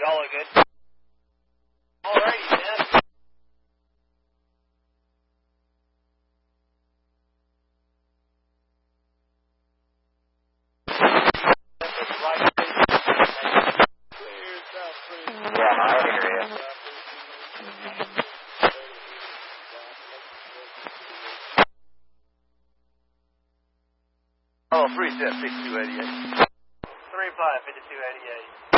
Y'all are good. Alrighty, man. Yeah, I hear you. Oh, 3 step 6288. 3-5, 5288.